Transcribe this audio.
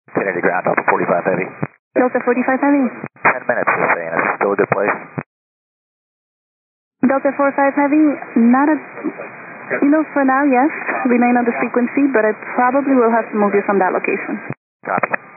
Kennedy ground, Delta 45 Heavy. Delta 45 Heavy. 10 minutes, just saying. It's still a good place. Delta 45 Heavy, not a... for now, yes. Remain on the frequency, but I probably will have to move you from that location. Copy.